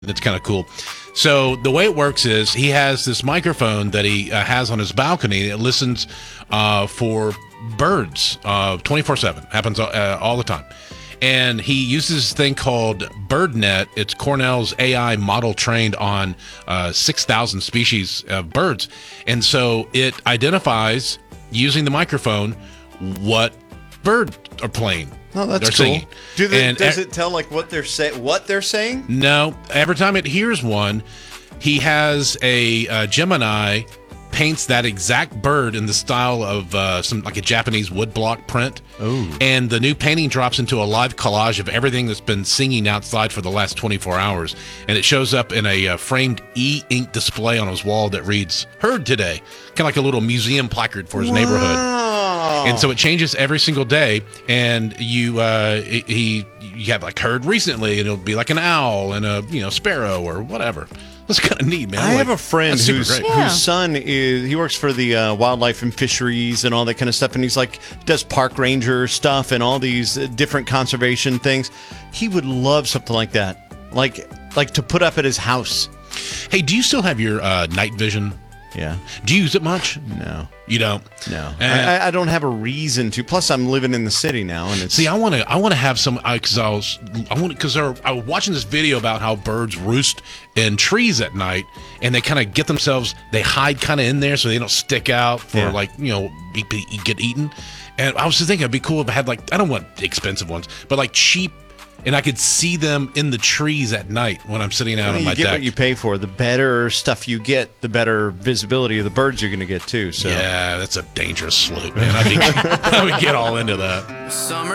That's kind of cool. So the way it works is he has this microphone that he has on his balcony. It listens for birds 24/7. Happens all the time. And he uses this thing called BirdNet. It's Cornell's AI model trained on 6,000 species of birds. And so it identifies, using the microphone, what bird are playing. Oh, that's they're cool. Singing. Does it tell like what they're saying? No. Every time it hears one, he has a Gemini paints that exact bird in the style of like a Japanese woodblock print. Oh. And the new painting drops into a live collage of everything that's been singing outside for the last 24 hours. And it shows up in a framed e-ink display on his wall that reads, "Heard today." Kind of like a little museum placard for his neighborhood. And so it changes every single day. And you have like heard recently, and it'll be like an owl and a sparrow or whatever. That's kind of neat, man. I have a friend whose son he works for the wildlife and fisheries and all that kind of stuff, and he's like does park ranger stuff and all these different conservation things. He would love something like that, like to put up at his house. Hey, do you still have your night vision? Yeah. Do you use it much? No. You don't? No. I don't have a reason to. Plus, I'm living in the city now, and it's. See, I want to have some because I was watching this video about how birds roost in trees at night, and they kind of get themselves, they hide kind of in there so they don't stick out for get eaten. And I was just thinking it'd be cool if I had I don't want expensive ones, but cheap. And I could see them in the trees at night when I'm sitting out on my deck. You get what you pay for. The better stuff you get, the better visibility of the birds you're going to get too. So yeah, that's a dangerous slope, man. I would get all into that.